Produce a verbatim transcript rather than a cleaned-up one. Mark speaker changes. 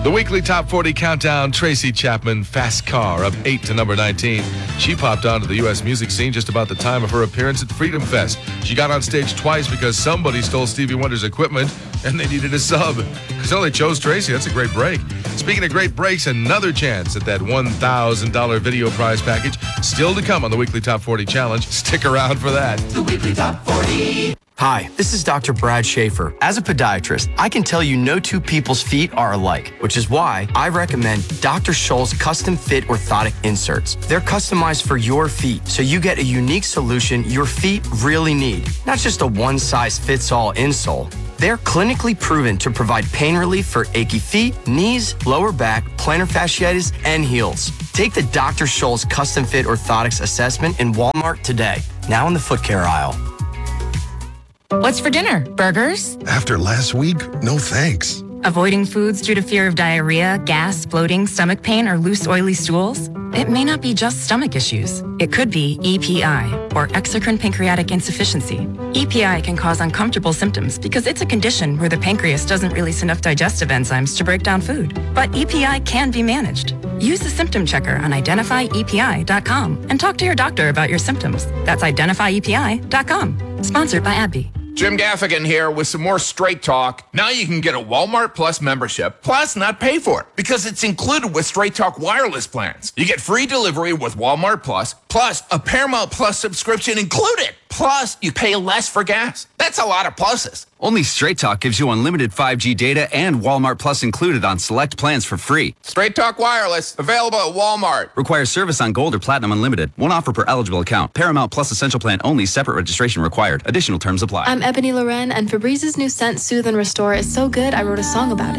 Speaker 1: The weekly Top forty Countdown, Tracy Chapman, Fast Car, up eight to number nineteen. She popped onto the U S music scene just about the time of her appearance at Freedom Fest. She got on stage twice because somebody stole Stevie Wonder's equipment and they needed a sub. So they chose Tracy. That's a great break. Speaking of great breaks, another chance at that one thousand dollars video prize package still to come on the weekly Top forty Challenge. Stick around for that.
Speaker 2: The weekly Top forty.
Speaker 3: Hi, this is Doctor Brad Schaefer. As a podiatrist, I can tell you no two people's feet are alike, which is why I recommend Doctor Scholl's custom fit orthotic inserts. They're customized for your feet, so you get a unique solution your feet really need, not just a one-size-fits-all insole. They're clinically proven to provide pain relief for achy feet, knees, lower back, plantar fasciitis, and heels. Take the Doctor Scholl's custom fit orthotics assessment in Walmart today, now in the foot care aisle.
Speaker 4: What's for dinner? Burgers?
Speaker 5: After last week, no thanks.
Speaker 4: Avoiding foods due to fear of diarrhea, gas, bloating, stomach pain, or loose, oily stools? It may not be just stomach issues. It could be E P I, or exocrine pancreatic insufficiency. E P I can cause uncomfortable symptoms because it's a condition where the pancreas doesn't release enough digestive enzymes to break down food. But E P I can be managed. Use the symptom checker on identify E P I dot com and talk to your doctor about your symptoms. That's identify E P I dot com. Sponsored by AbbVie.
Speaker 6: Jim Gaffigan here with some more Straight Talk. Now you can get a Walmart Plus membership, plus not pay for it, because it's included with Straight Talk wireless plans. You get free delivery with Walmart Plus, plus a Paramount Plus subscription included. Plus, you pay less for gas. That's a lot of pluses.
Speaker 7: Only Straight Talk gives you unlimited five G data and Walmart Plus included on select plans for free.
Speaker 6: Straight Talk Wireless, available at Walmart.
Speaker 7: Requires service on Gold or Platinum Unlimited. One offer per eligible account. Paramount Plus Essential Plan only. Separate registration required. Additional terms apply.
Speaker 8: I'm Ebony Loren, and Febrez's new scent, Soothe and Restore, is so good I wrote a song about it.